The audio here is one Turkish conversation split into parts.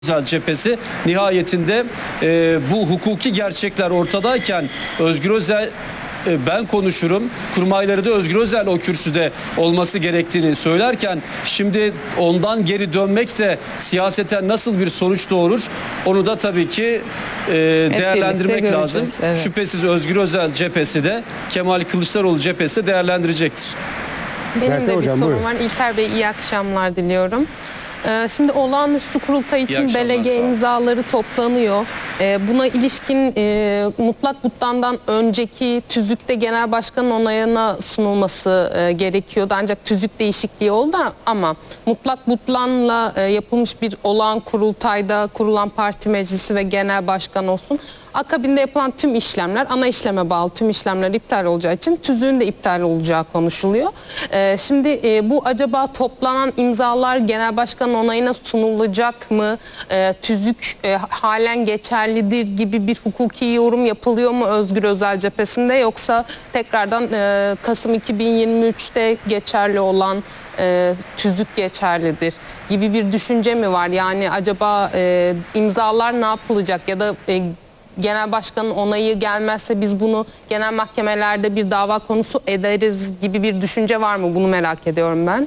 Özel cephesi nihayetinde bu hukuki gerçekler ortadayken Özgür Özel ben konuşurum, kurmayları da Özgür Özel o kürsüde olması gerektiğini söylerken şimdi ondan geri dönmek de siyaseten nasıl bir sonuç doğurur onu da tabii ki değerlendirmek lazım. Evet. Şüphesiz Özgür Özel cephesi de Kemal Kılıçdaroğlu cephesi de değerlendirecektir. Benim de bir hocam, sorum buyurun. var. İlker Bey iyi akşamlar diliyorum. Şimdi olağanüstü kurultay için akşamlar, delege sağ olun. imzaları toplanıyor. Buna ilişkin mutlak butlandan önceki tüzükte genel başkanın onayına sunulması gerekiyordu. Ancak tüzük değişikliği oldu ama mutlak butlanla yapılmış bir olağan kurultayda kurulan parti meclisi ve genel başkan olsun. Akabinde yapılan tüm işlemler, ana işleme bağlı tüm işlemler iptal olacağı için tüzüğün de iptal olacağı konuşuluyor. Şimdi bu acaba toplanan imzalar genel başkanın onayına sunulacak mı? Tüzük halen geçerlidir gibi bir hukuki yorum yapılıyor mu Özgür Özel cephesinde? Yoksa tekrardan Kasım 2023'te geçerli olan tüzük geçerlidir gibi bir düşünce mi var? Yani acaba imzalar ne yapılacak ya da genel başkanın onayı gelmezse biz bunu genel mahkemelerde bir dava konusu ederiz gibi bir düşünce var mı? Bunu merak ediyorum ben.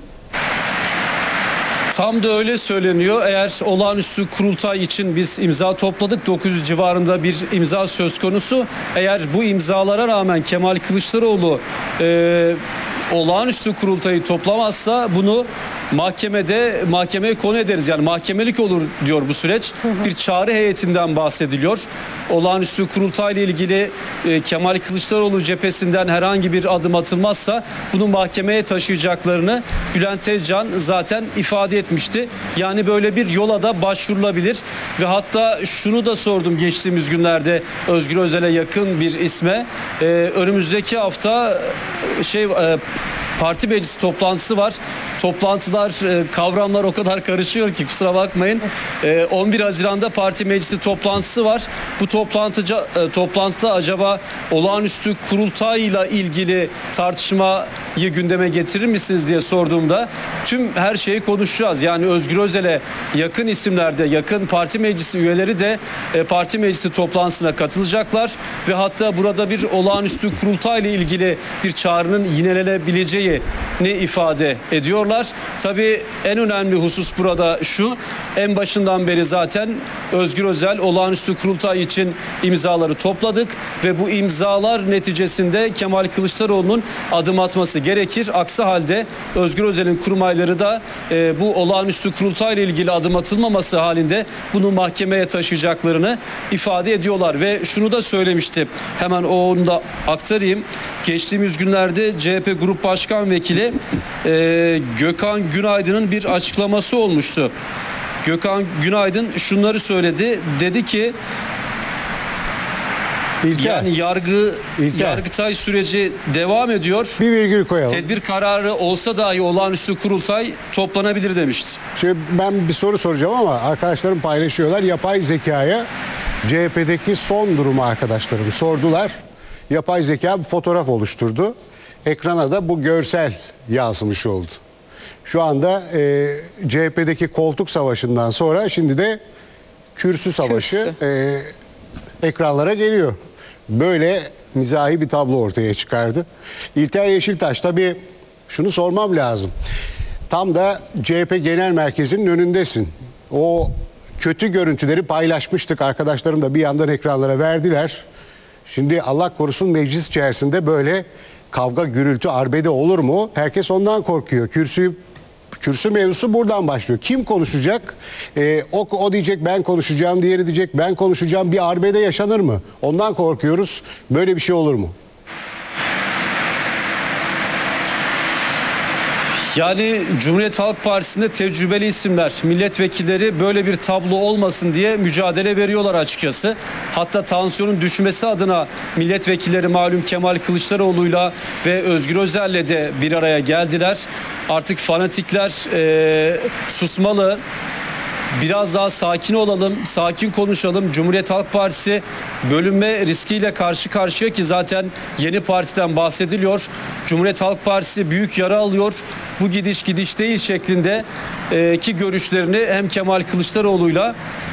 Tam da öyle söyleniyor. Eğer olağanüstü kurultay için biz imza topladık. 900 civarında bir imza söz konusu. Eğer bu imzalara rağmen Kemal Kılıçdaroğlu olağanüstü kurultayı toplamazsa bunu mahkemeye konu ederiz. Yani mahkemelik olur diyor bu süreç. Bir çağrı heyetinden bahsediliyor. Olağanüstü kurultayla ilgili Kemal Kılıçdaroğlu cephesinden herhangi bir adım atılmazsa bunu mahkemeye taşıyacaklarını Bülent Tezcan zaten ifade etmişti. Yani böyle bir yola da başvurulabilir ve hatta şunu da sordum geçtiğimiz günlerde Özgür Özel'e yakın bir isme. Önümüzdeki hafta parti meclisi toplantısı var. Toplantılar, kavramlar o kadar karışıyor ki kusura bakmayın. 11 Haziran'da parti meclisi toplantısı var. Bu toplantıda acaba olağanüstü kurultayla ilgili tartışmayı gündeme getirir misiniz diye sorduğumda her şeyi konuşacağız. Yani Özgür Özel'e yakın isimlerde, yakın parti meclisi üyeleri de parti meclisi toplantısına katılacaklar ve hatta burada bir olağanüstü kurultayla ilgili bir çağrının yinelenebileceğini ifade ediyorlar. Tabii en önemli husus burada şu, en başından beri zaten Özgür Özel olağanüstü kurultay için imzaları topladık ve bu imzalar neticesinde Kemal Kılıçdaroğlu'nun adım atması gerekir. Aksi halde Özgür Özel'in kurmayları da bu olağanüstü kurultayla ilgili adım atılmaması halinde bunu mahkemeye taşıyacaklarını ifade ediyorlar ve şunu da söylemişti. Hemen onu da aktarayım. Geçtiğimiz günlerde CHP Grup Başkan Vekili Gökhan Günaydın'ın bir açıklaması olmuştu. Gökhan Günaydın şunları söyledi. Dedi ki yani Yargıtay süreci devam ediyor. Bir virgül koyalım. Tedbir kararı olsa dahi olağanüstü kurultay toplanabilir demişti. Şimdi ben bir soru soracağım ama arkadaşlarım paylaşıyorlar. Yapay zekaya CHP'deki son durumu arkadaşlarım sordular. Yapay zeka bir fotoğraf oluşturdu. Ekrana da bu görsel yansımış oldu. Şu anda CHP'deki koltuk savaşından sonra şimdi de kürsü savaşı ekranlara geliyor. Böyle mizahi bir tablo ortaya çıkardı. İlter Yeşiltaş, tabii şunu sormam lazım. Tam da CHP Genel Merkezi'nin önündesin. O kötü görüntüleri paylaşmıştık. Arkadaşlarım da bir yandan ekranlara verdiler. Şimdi Allah korusun meclis içerisinde böyle kavga, gürültü, arbede olur mu? Herkes ondan korkuyor. Kürsü mevzusu buradan başlıyor. Kim konuşacak? O diyecek ben konuşacağım, diğeri diyecek ben konuşacağım. Bir arbede yaşanır mı? Ondan korkuyoruz. Böyle bir şey olur mu? Yani Cumhuriyet Halk Partisi'nde tecrübeli isimler, milletvekilleri böyle bir tablo olmasın diye mücadele veriyorlar açıkçası. Hatta tansiyonun düşmesi adına milletvekilleri malum Kemal Kılıçdaroğlu'yla ve Özgür Özel'le de bir araya geldiler. Artık fanatikler susmalı. biraz daha sakin olalım, sakin konuşalım. Cumhuriyet Halk Partisi bölünme riskiyle karşı karşıya ki zaten yeni partiden bahsediliyor. Cumhuriyet Halk Partisi büyük yara alıyor. Bu gidiş değil şeklinde ki görüşlerini hem Kemal Kılıçdaroğlu'yla